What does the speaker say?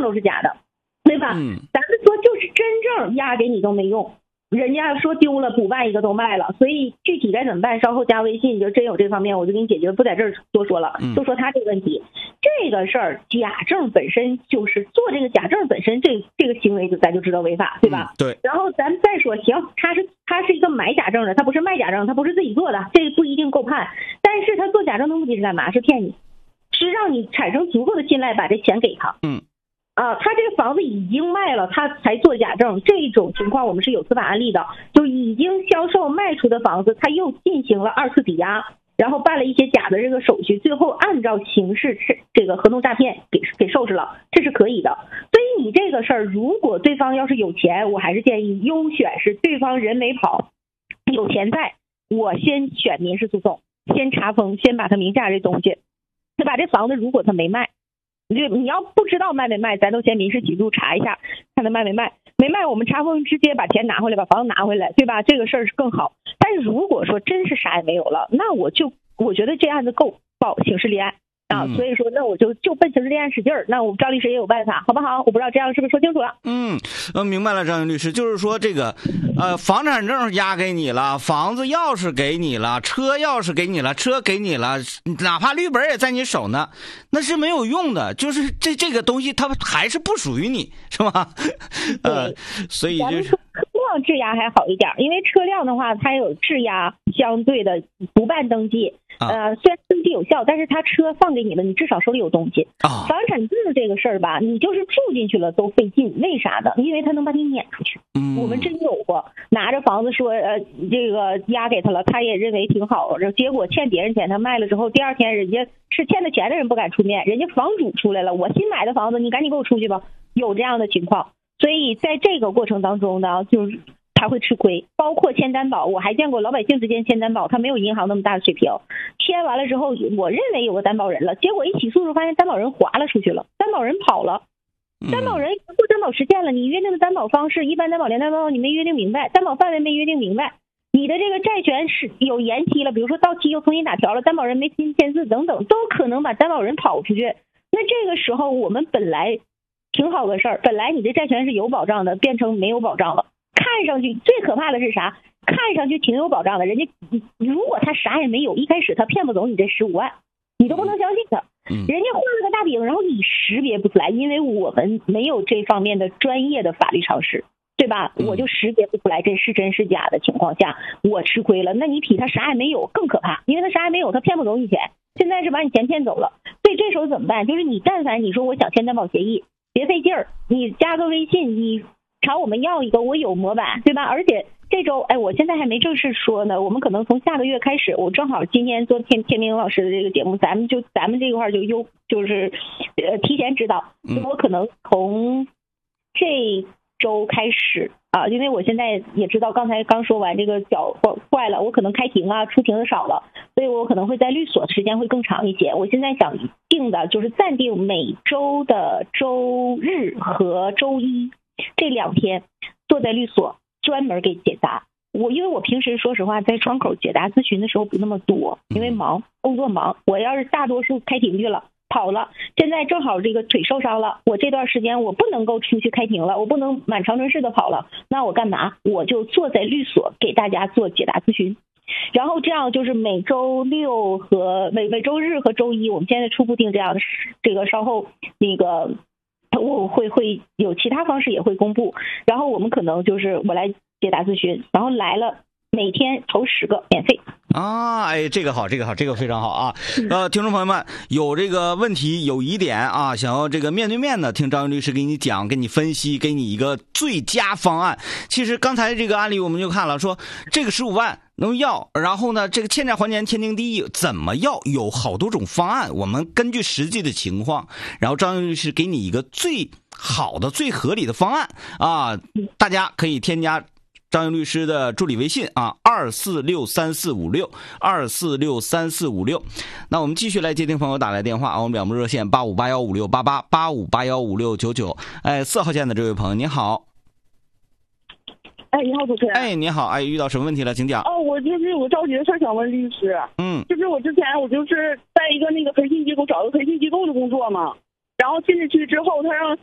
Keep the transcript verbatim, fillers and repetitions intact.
都是假的，对吧？ 嗯， 咱们说就是真正押给你都没用，人家说丢了补办一个都卖了，所以具体该怎么办，稍后加微信，就真有这方面我就给你解决，不在这儿多说了，就说他这个问题。这个事儿，假证本身就是做这个假证本身，这这个行为就咱就知道违法，对吧？ 嗯、对。 然后咱们再说，行，他是他是一个买假证的，他不是卖假证，他不是自己做的，这不一定够判。但是他做假证的目的是干嘛？是骗你，是让你产生足够的信赖，把这钱给他。 嗯。 啊，他这个房子已经卖了，他才做假证，这种情况我们是有司法案例的，就已经销售卖出的房子，他又进行了二次抵押。然后办了一些假的这个手续，最后按照形式这个合同诈骗给给收拾了，这是可以的。所以你这个事儿，如果对方要是有钱，我还是建议优选是对方人没跑，有钱在，我先选民事诉讼，先查封，先把他名下这东西，他把这房子如果他没卖，你就你要不知道卖没卖，咱都先民事起诉查一下，看他卖没卖，没卖我们查封直接把钱拿回来，把房子拿回来，对吧？这个事儿是更好。但是如果说真是啥也没有了，那我就我觉得这案子够报刑事立案啊， 嗯、 所以说那我就就奔刑事立案使劲儿。那我们赵律师也有办法，好不好？我不知道这样是不是说清楚了？ 嗯，呃，明白了，张律师，就是说这个，呃，房产证押给你了，房子钥匙给你了，车钥匙给你了，车给你了，哪怕绿本也在你手呢，那是没有用的，就是这这个东西它还是不属于你，是吧？呃，所以就是。 车辆质押还好一点，因为车辆的话，它有质押相对的不办登记，呃，虽然登记有效，但是他车放给你了，你至少手里有东西。 啊， 房产证这个事儿吧，你就是住进去了都费劲，为啥呢？因为他能把你撵出去。 嗯， 我们真有过拿着房子说，呃，这个押给他了，他也认为挺好，结果欠别人钱，他卖了之后，第二天人家是欠的钱的人不敢出面，人家房主出来了，我新买的房子，你赶紧给我出去吧，有这样的情况。所以在这个过程当中呢，就是他会吃亏，包括签担保，我还见过老百姓之间签担保，他没有银行那么大的水平，签完了之后，我认为有个担保人了，结果一起诉时候发现担保人划了出去了，担保人跑了，担保人不担保实现了，你约定的担保方式，一般担保连担保你没约定明白，担保范围没约定明白，你的这个债权是有延期了，比如说到期又重新打条了，担保人没新签字等等，都可能把担保人跑出去。那这个时候我们本来挺好的事儿，本来你这债权是有保障的，变成没有保障了。看上去最可怕的是啥？看上去挺有保障的，人家如果他啥也没有，一开始他骗不走你这十五万，你都不能相信他。人家画了个大饼，然后你识别不出来，因为我们没有这方面的专业的法律常识，对吧？我就识别不出来这是真是假的情况下，我吃亏了。那你比他啥也没有更可怕，因为他啥也没有，他骗不走你钱，现在是把你钱骗走了。所以这时候怎么办？就是你但凡你说我想签担保协议，别费劲儿，你加个微信，你朝我们要一个，我有模板，对吧？而且这周，哎，我现在还没正式说呢，我们可能从下个月开始，我正好今天做天天明老师的这个节目，咱们就咱们这块就优就是呃提前知道，我可能从这周开始啊，因为我现在也知道，刚才刚说完这个脚坏了，我可能开庭啊出庭的少了，所以我可能会在律所时间会更长一些。我现在想定的就是暂定每周的周日和周一这两天坐在律所专门给解答。我因为我平时说实话在窗口解答咨询的时候不那么多，因为忙工作忙，我要是大多数开庭去了跑了，现在正好这个腿受伤了，我这段时间我不能够出去开庭了，我不能满长春市的跑了，那我干嘛？我就坐在律所给大家做解答咨询。然后这样就是每周六和每每周日和周一，我们现在初步定这样的，这个稍后那个我会会有其他方式也会公布，然后我们可能就是我来解答咨询，然后来了每天投十个免费啊！哎，这个好，这个好，这个非常好啊！呃，听众朋友们有这个问题有疑点啊，想要这个面对面的听张律师给你讲，给你分析，给你一个最佳方案。其实刚才这个案例我们就看了，说这个十五万能要，然后呢，这个欠债还钱天经地义，怎么要有好多种方案，我们根据实际的情况，然后张律师给你一个最好的、最合理的方案啊！大家可以添加张律师的助理微信啊，二四六三四五六二四六三四五六。那我们继续来接听朋友打来电话啊，我们两部热线八五八幺五六八八八五八幺五六九九。哎，四号线的这位朋友，你好。 哎，你好，主持人。 哎，你好，哎，遇到什么问题了，请讲。 哦，我就是有个着急的事儿想问律师。 嗯， 就是我之前我就是在一个那个培训机构找个培训机构的工作嘛，然后进去去之后，他让